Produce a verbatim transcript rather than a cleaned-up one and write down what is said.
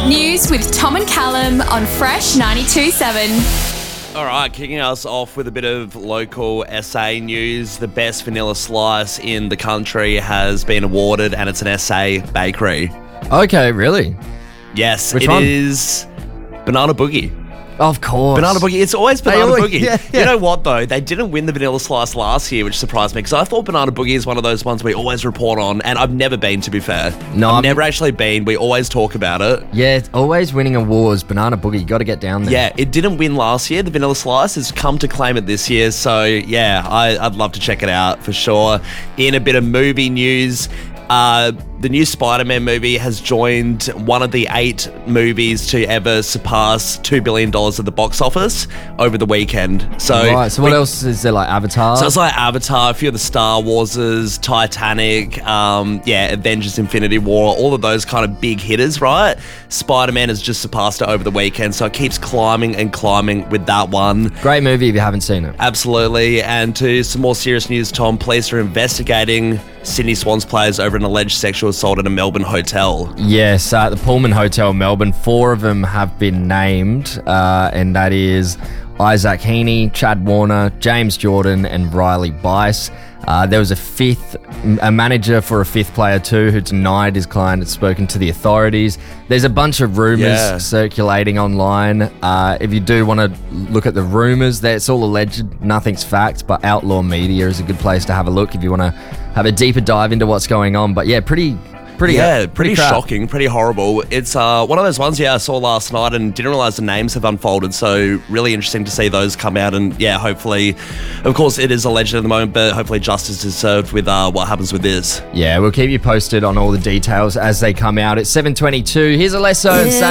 News with Tom and Callum on Fresh ninety-two point seven. All right, kicking us off with a bit of local S A news. The best vanilla slice in the country has been awarded, and it's an S A bakery. Okay, really? Yes, Which it one? is Banana Boogie. Of course. Banana Boogie. It's always Banana always- Boogie. yeah, yeah. You know what, though? They didn't win the Vanilla Slice last year, which surprised me, because I thought Banana Boogie is one of those ones we always report on, and I've never been, to be fair. No, I've I'm- never actually been. We always talk about it. Yeah, it's always winning awards. Banana Boogie, got to get down there. Yeah, it didn't win last year. The Vanilla Slice has come to claim it this year. So, yeah, I, I'd love to check it out for sure. In a bit of movie news, uh, the new Spider-Man movie has joined one of the eight movies to ever surpass two billion dollars at the box office over the weekend. So, Right, so what we- else is there, like Avatar? So it's like Avatar, a few of the Star Warses, Titanic, um, yeah, Avengers Infinity War, all of those kind of big hitters, right? Spider-Man has just surpassed it over the weekend, so it keeps climbing and climbing with that one. Great movie if you haven't seen it. Absolutely. And to some more serious news, Tom, police are investigating Sydney Swans players over an alleged sexual assault at a Melbourne hotel. Yes, at the Pullman Hotel, Melbourne. Four of them have been named, uh, and that is Isaac Heaney, Chad Warner, James Jordan, and Riley Bice. Uh, there was a fifth, a manager for a fifth player too, who denied his client had spoken to the authorities. There's a bunch of rumours Yeah. circulating online. Uh, if you do want to look at the rumours, that's all alleged, nothing's fact, but Outlaw Media is a good place to have a look if you want to have a deeper dive into what's going on. But yeah, pretty... Pretty, yeah, uh, pretty, pretty crap. shocking, pretty horrible. It's uh, one of those ones, yeah, I saw last night and didn't realise the names have unfolded. So really interesting to see those come out. And yeah, hopefully, of course, it is alleged at the moment, but hopefully justice is served with uh, what happens with this. Yeah, we'll keep you posted on all the details as they come out. It's seven twenty-two. Here's Alesso and Sasha.